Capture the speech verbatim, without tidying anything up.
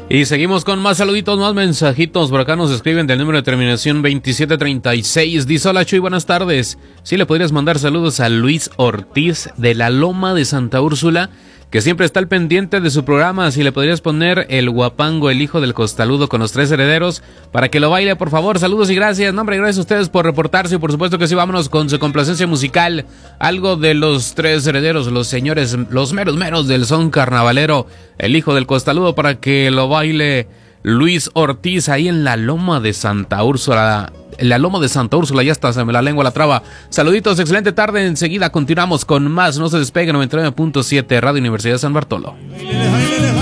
Y seguimos con más saluditos, más mensajitos. Por acá nos escriben del número de terminación veintisiete treinta y seis. Dice: hola Chuy, buenas tardes. Sí, le podrías mandar saludos a Luis Ortiz de la Loma de Santa Úrsula, que siempre está al pendiente de su programa. Si le podrías poner el guapango, el hijo del costaludo con los tres herederos, para que lo baile, por favor. Saludos y gracias. No, hombre, gracias a ustedes por reportarse. Y por supuesto que sí, vámonos con su complacencia musical. Algo de los tres herederos, los señores, los meros meros del son carnavalero, el hijo del costaludo, para que lo baile Luis Ortiz ahí en la Loma de Santa Úrsula. En la Loma de Santa Úrsula, ya está, se me la lengua la traba. Saluditos, excelente tarde. Enseguida continuamos con más. No se despegue. Noventa y nueve punto siete Radio Universidad de San Bartolo.